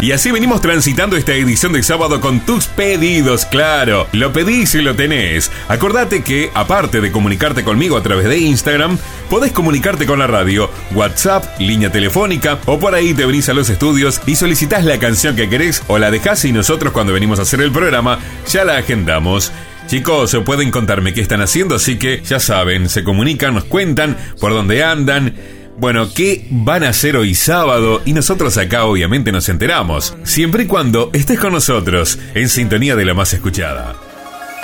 Y así venimos transitando esta edición de sábado con tus pedidos, claro. Lo pedís y lo tenés. Acordate que, aparte de comunicarte conmigo a través de Instagram, podés comunicarte con la radio, WhatsApp, línea telefónica, o por ahí te venís a los estudios y solicitás la canción que querés o la dejás y nosotros cuando venimos a hacer el programa ya la agendamos. Chicos, pueden contarme qué están haciendo, así que ya saben, se comunican, nos cuentan por dónde andan. Bueno, ¿qué van a hacer hoy sábado? Y nosotros acá obviamente nos enteramos, siempre y cuando estés con nosotros, en sintonía de la más escuchada.